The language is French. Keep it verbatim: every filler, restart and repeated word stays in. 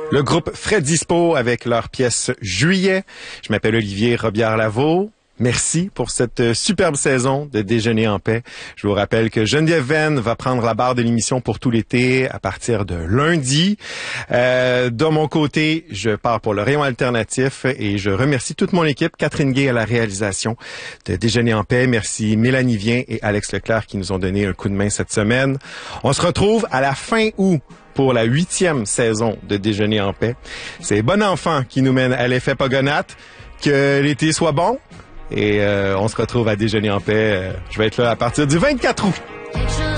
Le groupe Fred Dispo avec leur pièce Juillet. Je m'appelle Olivier Robillard-Lavaux. Merci pour cette superbe saison de Déjeuner en paix. Je vous rappelle que Geneviève Venn va prendre la barre de l'émission pour tout l'été à partir de lundi. Euh, de mon côté, je pars pour le rayon alternatif et je remercie toute mon équipe, Catherine Gay à la réalisation de Déjeuner en paix. Merci Mélanie Vien et Alex Leclerc qui nous ont donné un coup de main cette semaine. On se retrouve à la fin août pour la huitième saison de Déjeuner en paix. C'est Bon Enfant qui nous mène à l'effet Pogonate. Que l'été soit bon. Et euh, on se retrouve à Déjeuner en paix. Je vais être là à partir du vingt-quatre août.